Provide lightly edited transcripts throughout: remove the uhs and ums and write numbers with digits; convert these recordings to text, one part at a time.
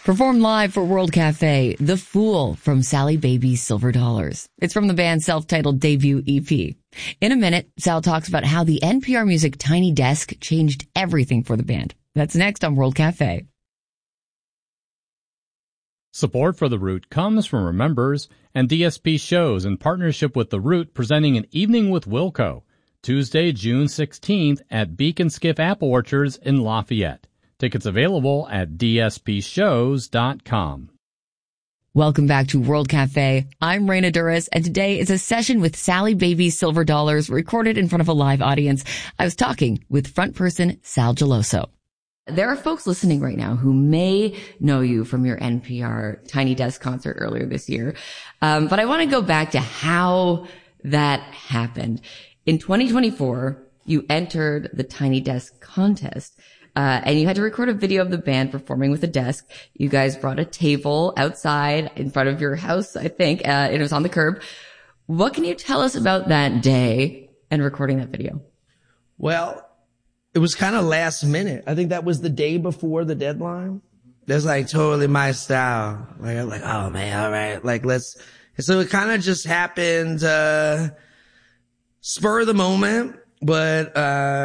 Performed live for World Cafe, The Fool from Sally Baby's Silver Dollars. It's from the band's self-titled debut EP. In a minute, Sal talks about how the NPR Music Tiny Desk changed everything for the band. That's next on World Cafe. Support for The Root comes from our members and DSP Shows in partnership with The Root, presenting an Evening with Wilco, Tuesday, June 16th at Beacon Skiff Apple Orchards in Lafayette. Tickets available at dspshows.com. Welcome back to World Cafe. I'm Raina Duras, and today is a session with Sally Baby's Silver Dollars recorded in front of a live audience. I was talking with front person Sal Geloso. There are folks listening right now who may know you from your NPR Tiny Desk concert earlier this year. But I want to go back to how that happened. In 2024, you entered the Tiny Desk contest, and you had to record a video of the band performing with a desk. You guys brought a table outside in front of your house, I think. It was on the curb. What can you tell us about that day and recording that video? Well, it was kind of last minute. I think that was the day before the deadline. That's like totally my style. Like, I'm like, oh man, all right. Like, so it kind of just happened, spur of the moment. But,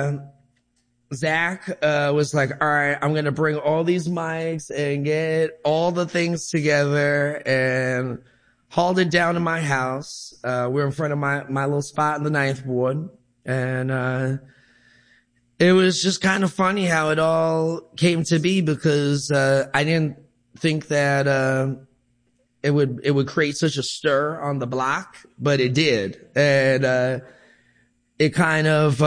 Zach, was like, all right, I'm going to bring all these mics and get all the things together, and hauled it down to my house. We're in front of my little spot in the ninth ward. And, it was just kind of funny how it all came to be, because I didn't think that it would create such a stir on the block, but it did. And it kind of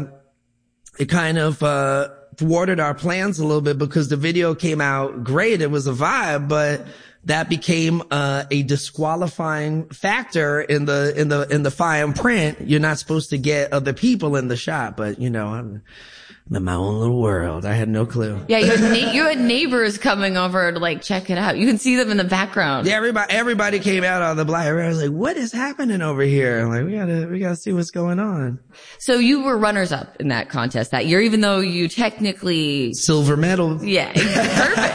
thwarted our plans a little bit, because the video came out great. It was a vibe, but that became a disqualifying factor in the fine print. You're not supposed to get other people in the shot, but you know, I'm in my own little world. I had no clue. Yeah, you had neighbors coming over to like check it out. You can see them in the background. Yeah, everybody came out on the block. Everybody was like, "What is happening over here?" I'm like, we gotta see what's going on. So you were runners up in that contest that year, even though you technically silver medal. Yeah, perfect.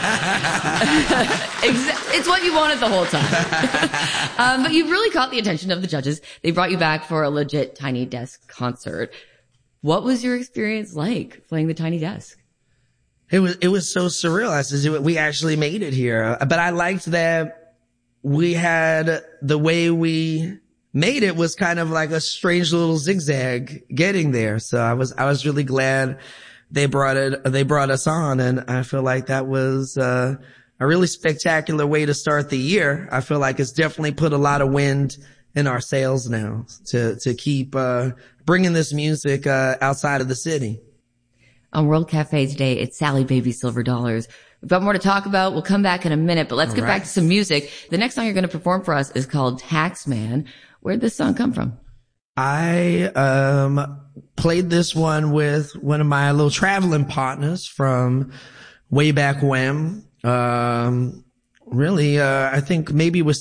It's what you wanted the whole time. But you really caught the attention of the judges. They brought you back for a legit Tiny Desk concert. What was your experience like playing the Tiny Desk? It was so surreal. I said, we actually made it here. But I liked that we had, the way we made it was kind of like a strange little zigzag getting there. So I was really glad they brought us on. And I feel like that was, a really spectacular way to start the year. I feel like it's definitely put a lot of wind in our sails now to keep, bringing this music, outside of the city. On World Cafe today, it's Sally Baby's Silver Dollars. We've got more to talk about. We'll come back in a minute, but let's get back to some music. The next song you're going to perform for us is called Taxman. Where'd this song come from? I, played this one with one of my little traveling partners from way back when. Really, I think maybe it was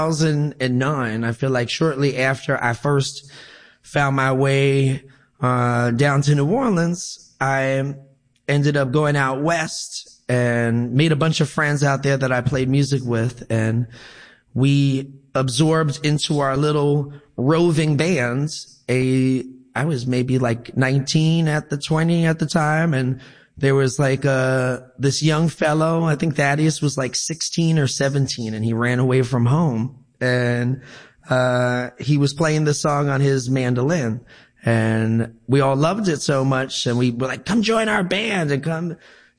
2009. I feel like shortly after I first found my way, down to New Orleans, I ended up going out west and made a bunch of friends out there that I played music with. And we absorbed into our little roving bands. I was maybe like 19 at the 20 at the time. And there was like, this young fellow, I think Thaddeus was like 16 or 17, and he ran away from home, and, he was playing the song on his mandolin, and we all loved it so much. And we were like, come join our band and come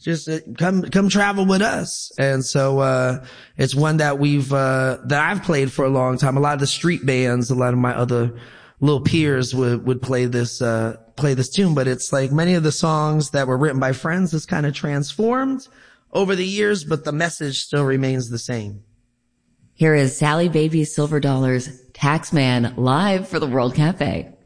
travel with us. And so, it's one that that I've played for a long time. A lot of the street bands, a lot of my other little peers would play this tune, but it's like many of the songs that were written by friends is kind of transformed over the years, but the message still remains the same. Here is Sally Baby's Silver Dollars, Taxman, live for the World Cafe.